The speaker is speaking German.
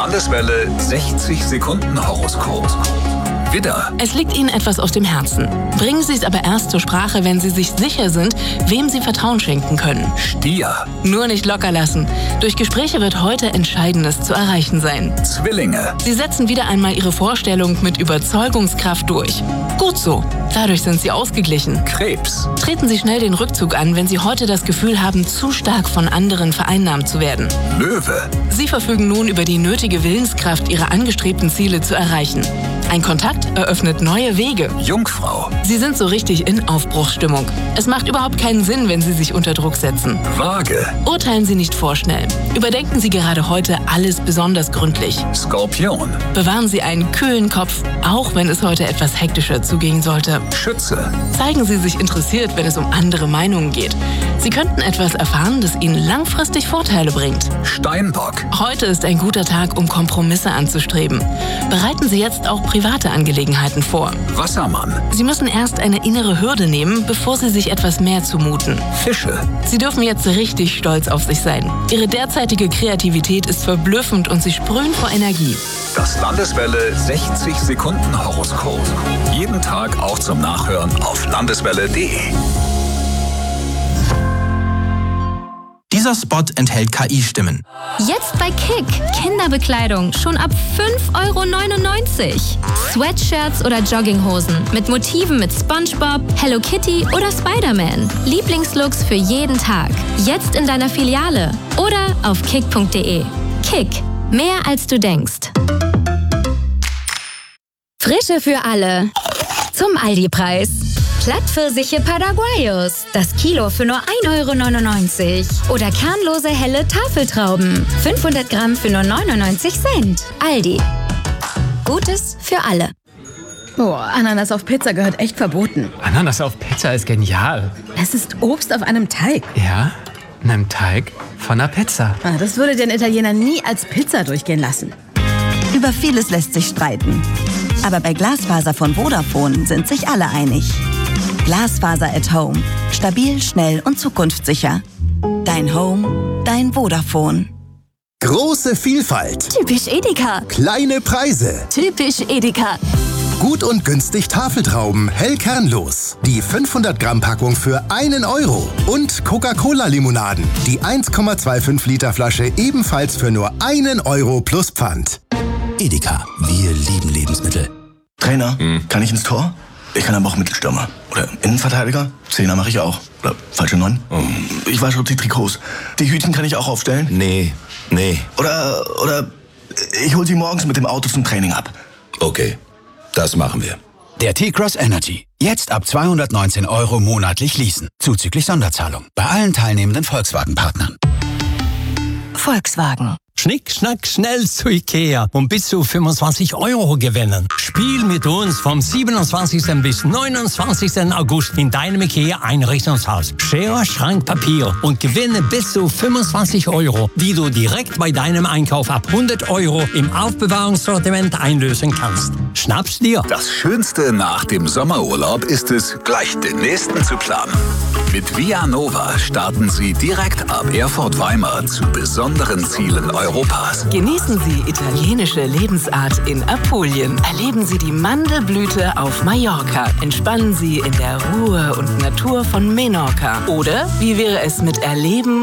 Landeswelle 60 Sekunden Horoskop. Widder. Es liegt Ihnen etwas auf dem Herzen. Bringen Sie es aber erst zur Sprache, wenn Sie sich sicher sind, wem Sie Vertrauen schenken können. Stier. Nur nicht locker lassen. Durch Gespräche wird heute Entscheidendes zu erreichen sein. Zwillinge. Sie setzen wieder einmal Ihre Vorstellung mit Überzeugungskraft durch. Gut so. Dadurch sind Sie ausgeglichen. Krebs. Treten Sie schnell den Rückzug an, wenn Sie heute das Gefühl haben, zu stark von anderen vereinnahmt zu werden. Löwe. Sie verfügen nun über die nötige Willenskraft, Ihre angestrebten Ziele zu erreichen. Ein Kontakt eröffnet neue Wege. Jungfrau. Sie sind so richtig in Aufbruchsstimmung. Es macht überhaupt keinen Sinn, wenn Sie sich unter Druck setzen. Waage. Urteilen Sie nicht vorschnell. Überdenken Sie gerade heute alles besonders gründlich. Skorpion. Bewahren Sie einen kühlen Kopf, auch wenn es heute etwas hektischer zugehen sollte. Schütze. Zeigen Sie sich interessiert, wenn es um andere Meinungen geht. Sie könnten etwas erfahren, das Ihnen langfristig Vorteile bringt. Steinbock. Heute ist ein guter Tag, um Kompromisse anzustreben. Bereiten Sie jetzt auch private Angelegenheiten vor. Wassermann. Sie müssen erst eine innere Hürde nehmen, bevor Sie sich etwas mehr zumuten. Fische. Sie dürfen jetzt richtig stolz auf sich sein. Ihre derzeitige Kreativität ist verblüffend und Sie sprühen vor Energie. Das Landeswelle 60 Sekunden Horoskop. Jeden Tag auch zum Nachhören auf landeswelle.de. Dieser Spot enthält KI-Stimmen. Jetzt bei Kick. Kinderbekleidung schon ab 5,99 €. Sweatshirts oder Jogginghosen mit Motiven mit SpongeBob, Hello Kitty oder Spider-Man. Lieblingslooks für jeden Tag. Jetzt in deiner Filiale oder auf kick.de. Kick. Mehr als du denkst. Frische für alle. Zum Aldi-Preis. Plattpfirsiche Paraguayos. Das Kilo für nur 1,99 €. Oder kernlose helle Tafeltrauben. 500 Gramm für nur 99 Cent. Aldi. Gutes für alle. Boah, Ananas auf Pizza gehört echt verboten. Ananas auf Pizza ist genial. Es ist Obst auf einem Teig. Ja, einem Teig von einer Pizza. Das würde den Italiener nie als Pizza durchgehen lassen. Über vieles lässt sich streiten. Aber bei Glasfaser von Vodafone sind sich alle einig. Glasfaser at Home. Stabil, schnell und zukunftssicher. Dein Home, dein Vodafone. Große Vielfalt. Typisch Edeka. Kleine Preise. Typisch Edeka. Gut und günstig Tafeltrauben, hell kernlos. Die 500 Gramm Packung für 1 €. Und Coca-Cola-Limonaden. Die 1,25 Liter Flasche ebenfalls für nur 1 € plus Pfand. Edeka, wir lieben Lebensmittel. Trainer, kann ich ins Tor? Ich kann aber auch Mittelstürmer. Oder Innenverteidiger. Zehner mache ich auch. Oder falsche 9. Ich wasche die Trikots. Die Hütchen kann ich auch aufstellen. Nee. Oder ich hole sie morgens mit dem Auto zum Training ab. Okay, das machen wir. Der T-Cross Energy. Jetzt ab 219 € monatlich leasen. Zuzüglich Sonderzahlung. Bei allen teilnehmenden Volkswagen-Partnern. Volkswagen. Schnick, schnack, schnell zu Ikea und bis zu 25 € gewinnen. Spiel mit uns vom 27. bis 29. August in deinem Ikea-Einrichtungshaus. Schere, Schrank, Papier und gewinne bis zu 25 €, die du direkt bei deinem Einkauf ab 100 € im Aufbewahrungssortiment einlösen kannst. Schnapp's dir! Das Schönste nach dem Sommerurlaub ist es, gleich den nächsten zu planen. Mit Via Nova starten Sie direkt ab Erfurt-Weimar zu besonderen Zielen Europas. Genießen Sie italienische Lebensart in Apulien. Erleben Sie die Mandelblüte auf Mallorca. Entspannen Sie in der Ruhe und Natur von Menorca. Oder wie wäre es mit Erleben